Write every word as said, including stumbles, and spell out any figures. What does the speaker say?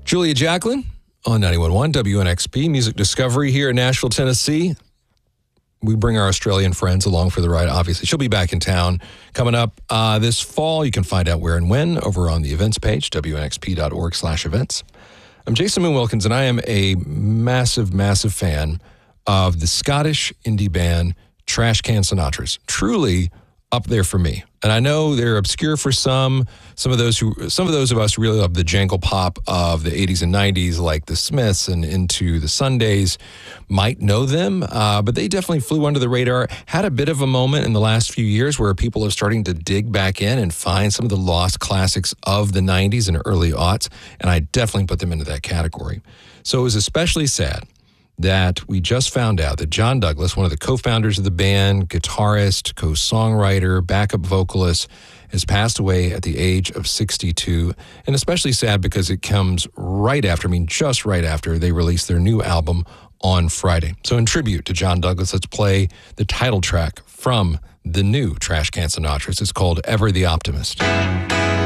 Julia Jacklin on ninety-one point one W N X P, Music Discovery here in Nashville, Tennessee. We bring our Australian friends along for the ride, obviously. She'll be back in town coming up uh, this fall. You can find out where and when over on the events page, W N X P dot org slash events. I'm Jason Moon Wilkins, and I am a massive, massive fan of the Scottish indie band Trash Can Sinatras. Truly up there for me. And I know they're obscure for some. Some of those who, some of those of us really love the jangle pop of the eighties and nineties, like the Smiths and Into the Sundays, might know them. Uh, but they definitely flew under the radar. Had a bit of a moment in the last few years where people are starting to dig back in and find some of the lost classics of the nineties and early aughts. And I definitely put them into that category. So it was especially sad that we just found out that John Douglas, one of the co-founders of the band, guitarist, co-songwriter, backup vocalist, has passed away at the age of sixty-two. And especially sad because it comes right after, I mean, just right after they released their new album on Friday. So in tribute to John Douglas, let's play the title track from the new Trash Can Sinatras. It's called Ever the Optimist.